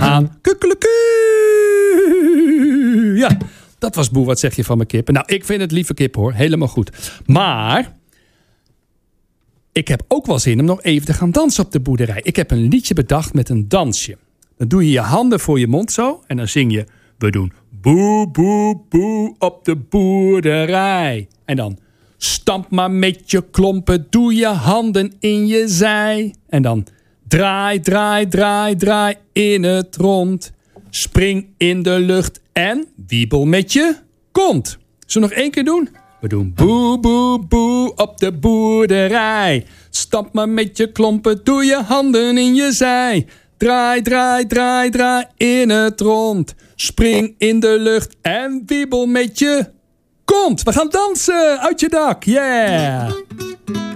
haan. Kukkeleku. Ja, dat was Boe, wat zeg je van mijn kippen? Nou, ik vind het lieve kip hoor, helemaal goed. Maar ik heb ook wel zin om nog even te gaan dansen op de boerderij. Ik heb een liedje bedacht met een dansje. Dan doe je je handen voor je mond zo en dan zing je... We doen boe, boe, boe op de boerderij. En dan stamp maar met je klompen, doe je handen in je zij. En dan draai, draai, draai, draai in het rond. Spring in de lucht en wiebel met je kont. Zullen we nog 1 keer doen? We doen boe, boe, boe op de boerderij. Stamp maar met je klompen, doe je handen in je zij. Draai, draai, draai, draai in het rond. Spring in de lucht en wiebel met je kont. We gaan dansen uit je dak. Yeah!